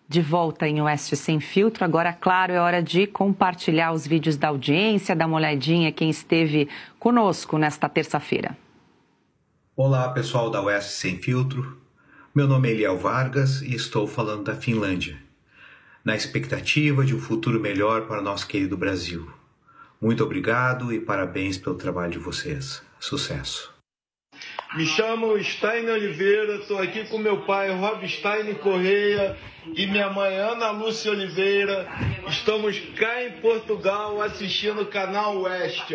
De volta em Oeste Sem Filtro, agora, claro, é hora de compartilhar os vídeos da audiência, dar uma olhadinha quem esteve conosco nesta terça-feira. Olá, pessoal da Oeste Sem Filtro. Meu nome é Eliel Vargas e estou falando da Finlândia, na expectativa de um futuro melhor para nosso querido Brasil. Muito obrigado e parabéns pelo trabalho de vocês. Sucesso! Me chamo Stein Oliveira, estou aqui com meu pai Rob Stein Correia e minha mãe Ana Lúcia Oliveira. Estamos cá em Portugal assistindo o Canal Oeste.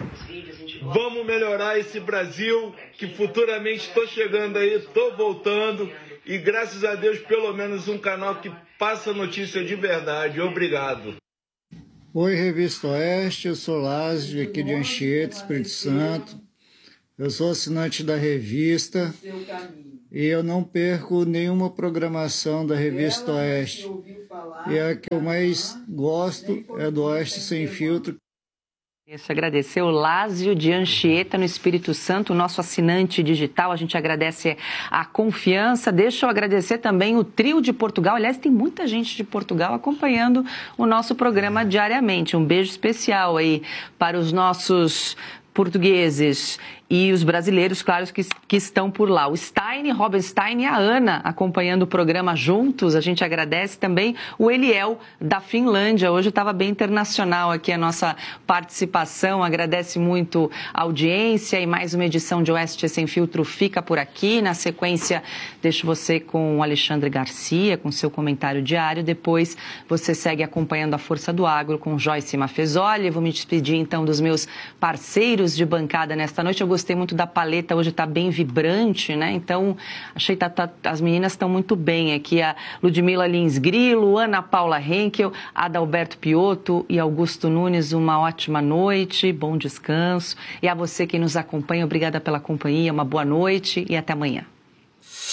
Vamos melhorar esse Brasil, que futuramente estou chegando aí, estou voltando. E graças a Deus, pelo menos um canal que passa notícia de verdade. Obrigado. Oi, Revista Oeste, eu sou Lázio, aqui de Anchieta, Espírito Santo. Eu sou assinante da revista e eu não perco nenhuma programação da Revista Oeste. E a que eu mais gosto é do Oeste Sem Filtro. Deixa eu agradecer o Lázio de Anchieta, no Espírito Santo, nosso assinante digital. A gente agradece a confiança. Deixa eu agradecer também o Trio de Portugal. Aliás, tem muita gente de Portugal acompanhando o nosso programa diariamente. Um beijo especial aí para os nossos portugueses e os brasileiros, claro, que estão por lá. O Stein, Robin Stein e a Ana acompanhando o programa juntos. A gente agradece também o Eliel da Finlândia. Hoje estava bem internacional aqui a nossa participação. Agradece muito a audiência e mais uma edição de Oeste Sem Filtro fica por aqui. Na sequência, deixo você com o Alexandre Garcia, com seu comentário diário. Depois você segue acompanhando a Força do Agro com Joyce Mafezoli. Vou me despedir então dos meus parceiros de bancada nesta noite. Eu gostei muito da paleta, hoje está bem vibrante, né? Então, achei que as meninas estão muito bem aqui. A Ludmila Lins Grilo, Ana Paula Henkel, Adalberto Piotto e Augusto Nunes, uma ótima noite, bom descanso. E a você que nos acompanha, obrigada pela companhia, uma boa noite e até amanhã.